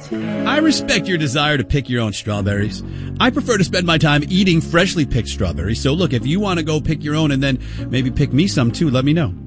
I respect your desire to pick your own strawberries. I prefer to spend my time eating freshly picked strawberries. So look, if you want to go pick your own and then maybe pick me some too, let me know.